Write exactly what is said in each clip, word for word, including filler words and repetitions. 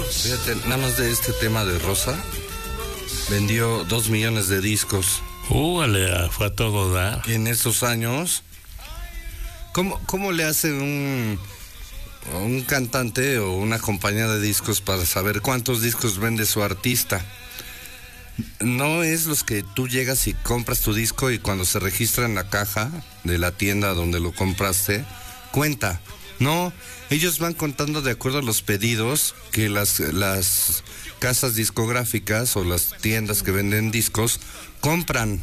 Fíjate, nada más de este tema de Rosa, vendió dos millones de discos. Uh, le fue a todo dar. Y en esos años, ¿cómo, cómo le hace un, un cantante o una compañía de discos para saber cuántos discos vende su artista? No es los que tú llegas y compras tu disco y cuando se registra en la caja de la tienda donde lo compraste, cuenta. No, ellos van contando de acuerdo a los pedidos que las, las casas discográficas o las tiendas que venden discos compran.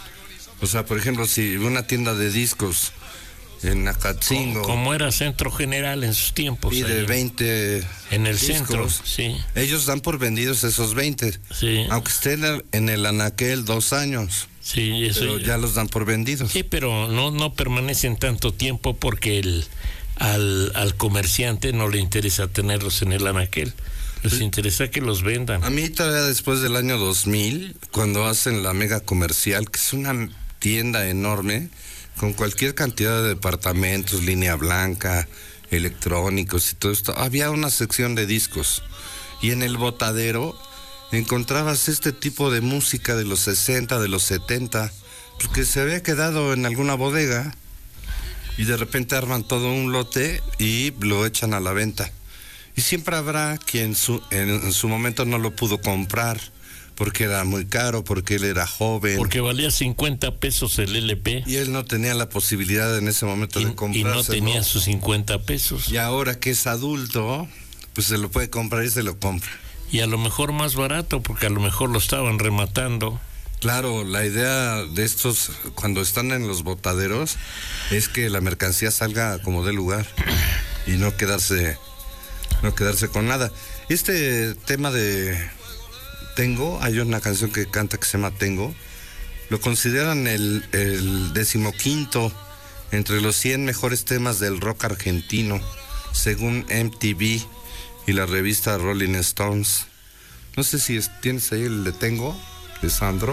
O sea, por ejemplo, si una tienda de discos en Acatzingo, como, como era Centro General en sus tiempos, y de veinte en el discos, centro, sí. Ellos dan por vendidos esos veinte, sí. Aunque estén en el, en el anaquel dos años. Sí, eso pero ya los dan por vendidos. Sí, pero no, no permanecen tanto tiempo porque el, al, al comerciante no le interesa tenerlos en el anaquel. Les sí. interesa que los vendan. A mí todavía después del año dos mil, cuando hacen la mega comercial, que es una tienda enorme, con cualquier cantidad de departamentos, línea blanca, electrónicos y todo esto, había una sección de discos. Y en el botadero encontrabas este tipo de música de los sesenta, de los setenta, pues que se había quedado en alguna bodega y de repente arman todo un lote y lo echan a la venta. Y siempre habrá quien su, en, en su momento no lo pudo comprar porque era muy caro, porque él era joven. Porque valía cincuenta pesos el L P. Y él no tenía la posibilidad en ese momento y, de comprarse. Y no tenía sus cincuenta pesos. Y ahora que es adulto, pues se lo puede comprar y se lo compra. Y a lo mejor más barato, porque a lo mejor lo estaban rematando. Claro, la idea de estos, cuando están en los botaderos, es que la mercancía salga como de lugar y no quedarse, no quedarse con nada. Este tema de Tengo, hay una canción que canta que se llama Tengo, lo consideran el, el decimoquinto entre los cien mejores temas del rock argentino, según M T V y la revista Rolling Stones. No sé si es, tienes ahí el de Tengo, de Sandro.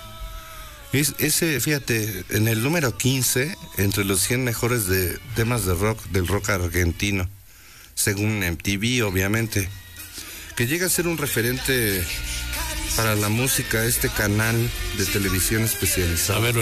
Es, ese, fíjate, en el número quince, entre los cien mejores de temas de rock, del rock argentino, según M T V, obviamente. Que llega a ser un referente para la música, este canal de televisión especializado. A ver,